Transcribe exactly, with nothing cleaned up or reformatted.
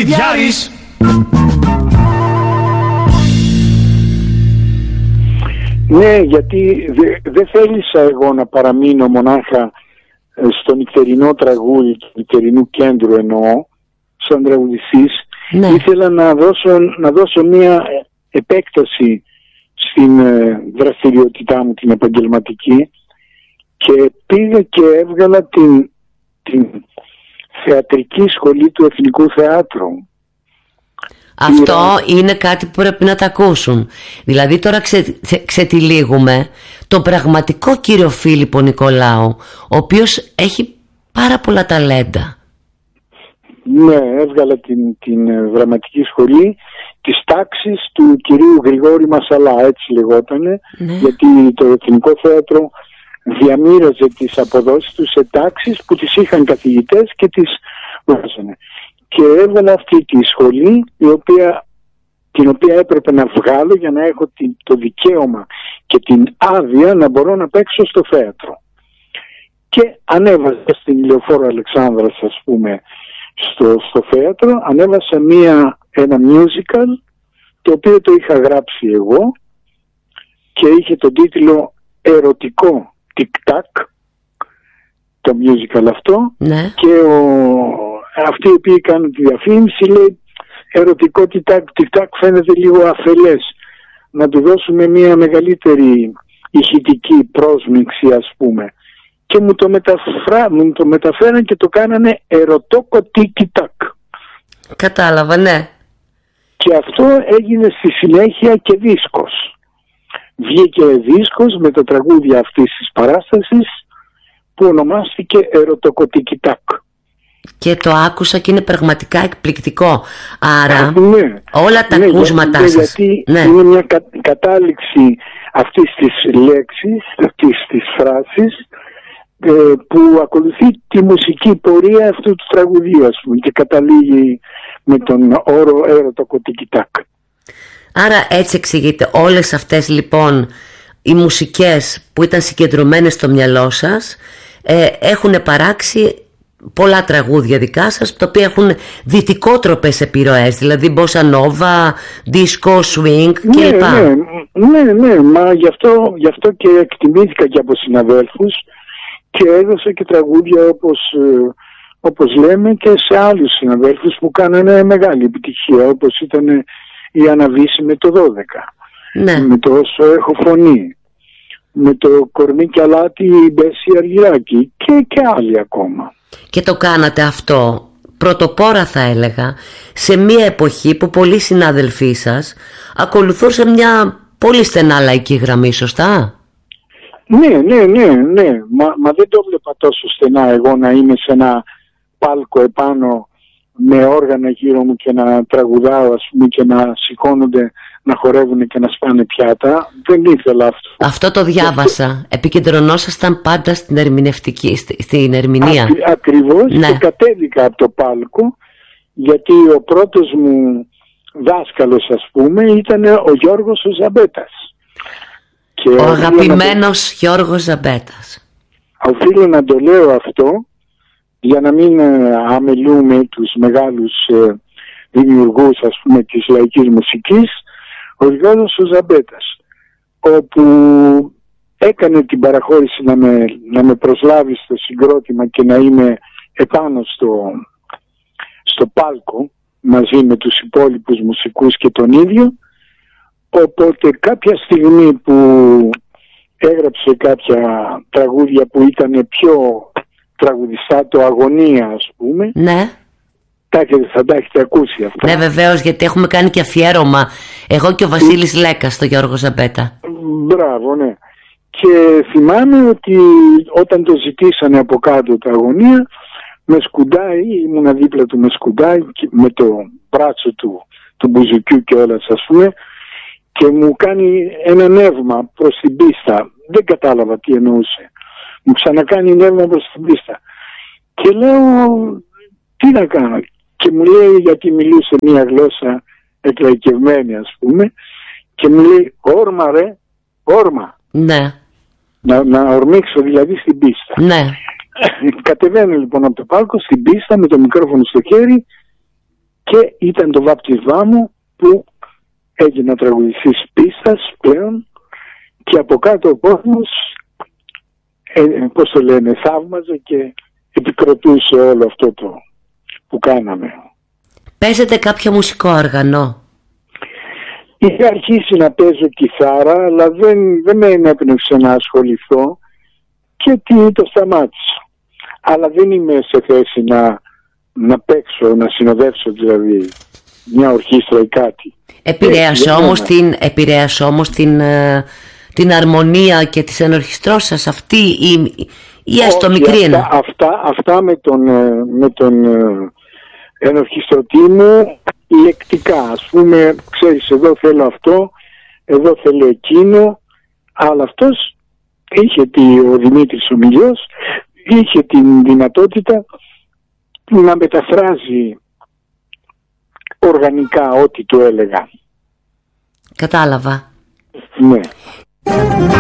Διάρης. Ναι, γιατί δεν δε θέλησα εγώ να παραμείνω μονάχα στο νυχτερινό τραγούδι του νυχτερινού κέντρου, εννοώ, σαν τραγουδιστής. Ναι. Ήθελα να δώσω, να δώσω μια επέκταση στην ε, δραστηριότητά μου την επαγγελματική και πήγα και έβγαλα την, την θεατρική σχολή του Εθνικού Θεάτρου. Αυτό Πήρα... είναι κάτι που πρέπει να τα ακούσουν. Δηλαδή τώρα ξε, ξετυλίγουμε τον πραγματικό κύριο Φίλιππο Νικολάου, ο οποίος έχει πάρα πολλά ταλέντα. Ναι, έβγαλα την, την δραματική σχολή της τάξης του κυρίου Γρηγόρη Μασαλά, έτσι λεγότανε, ναι. Γιατί το Εθνικό Θέατρο διαμοίραζε τις αποδόσεις του σε τάξεις που τις είχαν καθηγητές και τις βάζανε. Και έβγαλα αυτή τη σχολή, η οποία, την οποία έπρεπε να βγάλω για να έχω την, το δικαίωμα και την άδεια να μπορώ να παίξω στο θέατρο. Και ανέβαζα στην Ηλιοφόρο Αλεξάνδρας, ας πούμε, στο, στο θέατρο, ανέβασα μία, ένα musical, το οποίο το είχα γράψει εγώ και είχε τον τίτλο «Ερωτικό Τικ-τακ», το musical αυτό, ναι. Και ο, αυτοί οι οποίοι κάνουν τη διαφήμιση λέει «Ερωτικό Τικ-τακ φαίνεται λίγο αφελές, να του δώσουμε μία μεγαλύτερη ηχητική πρόσμιξη, ας πούμε». Και μου το, μεταφρά, μου το μεταφέραν και το κάνανε «Ερωτόκο Τικ-τακ». Κατάλαβα, ναι. Και αυτό έγινε στη συνέχεια και δίσκος. Βγήκε δίσκος με τα τραγούδια αυτής της παράστασης που ονομάστηκε «Ερωτόκο Τικ-τακ». Και το άκουσα και είναι πραγματικά εκπληκτικό. Άρα Α, ναι. όλα τα ναι, ακούσματά γιατί, σας γιατί ναι. είναι μια κα, κατάληξη αυτής της λέξης, αυτής της φράσης ε, που ακολουθεί τη μουσική πορεία αυτού του τραγουδίου, ας πούμε, και καταλήγει με τον όρο «Ερωτόκο Τικ-τακ». Άρα έτσι εξηγείται όλες αυτές λοιπόν οι μουσικές που ήταν συγκεντρωμένες στο μυαλό σας, ε, έχουν παράξει πολλά τραγούδια δικά σας, τα οποία έχουν δυτικότροπες επιρροές, δηλαδή μπόσα νόβα, disco, swing ναι, κλπ. Ναι, ναι, ναι, μα γι' αυτό, γι' αυτό και εκτιμήθηκα και από συναδέλφους και έδωσα και τραγούδια όπως, όπως λέμε και σε άλλους συναδέλφους που κάνανε μεγάλη επιτυχία, όπως ήταν η Αναβίση με το δώδεκα, ναι. Με το Όσο έχω φωνή, με το Κορμί και Αλάτι η Μπέση Αργυράκη και, και άλλοι ακόμα. Και το κάνατε αυτό πρωτοπόρα, θα έλεγα, σε μια εποχή που πολλοί συνάδελφοί σας ακολουθούσαν μια πολύ στενά λαϊκή γραμμή, σωστά? Ναι, ναι, ναι, ναι. Μα, μα δεν το βλέπα τόσο στενά εγώ να είμαι σε ένα πάλκο επάνω με όργανα γύρω μου και να τραγουδάω, ας πούμε, και να σηκώνονται, να χορεύουν και να σπάνε πιάτα. Δεν ήθελα αυτό. Αυτό το διάβασα. Αυτό... Επικεντρωνόσασταν πάντα στην ερμηνευτική, στην ερμηνεία. Ακρι, ακριβώς, ναι. Και κατέβηκα από το πάλκο, γιατί ο πρώτος μου δάσκαλος, ας πούμε, ήταν ο Γιώργος ο Ζαμπέτας. Και ο αγαπημένος να... Γιώργος Ζαμπέτας. Οφείλω να το λέω αυτό για να μην αμελούμε τους μεγάλους ε, δημιουργούς, ας πούμε, της λαϊκής μουσικής. Ο Γιώργος ο Ζαμπέτας, όπου έκανε την παραχώρηση να με, να με προσλάβει στο συγκρότημα και να είμαι επάνω στο, στο πάλκο μαζί με τους υπόλοιπους μουσικούς και τον ίδιο. Οπότε κάποια στιγμή που έγραψε κάποια τραγούδια που ήταν πιο τραγουδιστά, το Αγωνία, ας πούμε, ναι. Θα τα έχετε ακούσει αυτά. Ναι, βεβαίως, γιατί έχουμε κάνει και αφιέρωμα εγώ και ο Βασίλης Λέκας στο Γιώργο Ζαμπέτα. Μπράβο, ναι. Και θυμάμαι ότι όταν το ζητήσανε από κάτω τα Αγωνία, με σκουντάει, ήμουνα δίπλα του, με σκουντάει με το μπράτσο του, του μπουζουκιού και όλα, ας πούμε, και μου κάνει ένα νεύμα προς την πίστα. Δεν κατάλαβα τι εννοούσε. Μου ξανακάνει νεύμα προς την πίστα. Και λέω, τι να κάνω? Και μου λέει, γιατί μιλούσε μια γλώσσα εκλαϊκευμένη, ας πούμε, και μου λέει, όρμα ρε, όρμα. Ναι. Να, να ορμήξω δηλαδή στην πίστα. Ναι. Κατεβαίνω λοιπόν από το πάλκο στην πίστα με το μικρόφωνο στο χέρι και ήταν το βάπτισμά μου που έγινα τραγουδιστής πίστας πλέον και από κάτω ο κόσμος, ε, πώς το λένε, θαύμαζε και επικροτούσε όλο αυτό το που κάναμε. Παίζετε κάποιο μουσικό όργανο? Είχα αρχίσει να παίζω κιθάρα, αλλά δεν, δεν με ενέπνευσε να ασχοληθώ και τι, το σταμάτησα. Αλλά δεν είμαι σε θέση να, να παίξω, να συνοδεύσω δηλαδή μια ορχήστρα ή κάτι. Επηρέασε όμως, την, επηρέασε όμως την, την αρμονία και τις ενορχιστρώσεις αυτή ή, ή έστω μικρή? Αυτά, αυτά, αυτά με τον, με τον ενορχιστρωτή μου λεκτικά, ας πούμε, ξέρεις, εδώ θέλω αυτό, εδώ θέλω εκείνο, αλλά αυτός είχε, τη, ο Δημήτρης ο Μιλιός, είχε την δυνατότητα να μεταφράζει οργανικά ό,τι του έλεγα. Κατάλαβα. Ναι.